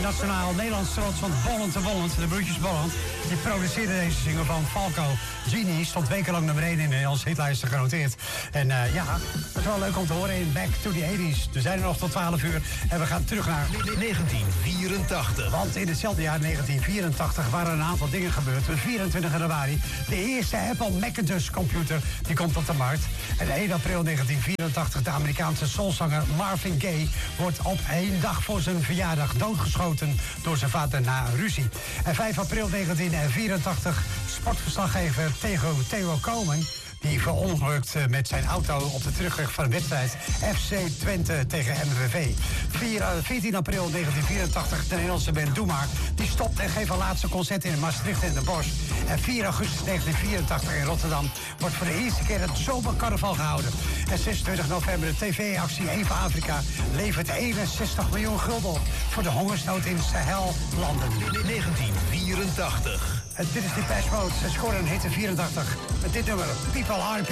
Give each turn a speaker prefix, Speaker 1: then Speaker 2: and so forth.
Speaker 1: nationaal Nederlands trots van Bolland de Bolland, de broertjes Bolland. Die produceerden deze single van Falco. Genie stond wekenlang nummer 1 in de Nederlandse hitlijsten genoteerd. En ja, dat is wel leuk om te horen in Back to the 80s. We zijn er nog tot 12 uur en we gaan terug naar
Speaker 2: 1984.
Speaker 1: Want in hetzelfde jaar 1984 waren een aantal dingen gebeurd. 24 januari, de eerste Apple Macintosh computer, die komt op de markt. En 1 april 1984, de Amerikaanse soulzanger Marvin Gaye wordt op 1 dag voor zijn verjaardag doodgeschoten door zijn vader na ruzie. En 5 april 1984, sportverslaggever Theo Komen, die verongelukt met zijn auto op de terugweg van een wedstrijd FC Twente tegen MVV. 14 april 1984, de Nederlandse band Doe Maar, die stopt en geeft een laatste concert in Maastricht en de Bosch. En 4 augustus 1984 in Rotterdam wordt voor de eerste keer het zomercarnaval gehouden. En 26 november de tv-actie 1 voor Afrika levert 61 miljoen gulden op voor de hongersnood in Sahel-landen.
Speaker 2: 1984.
Speaker 1: En dit is die Depeche Mode. Ze scoren een hit in 84 met dit nummer, People Are People.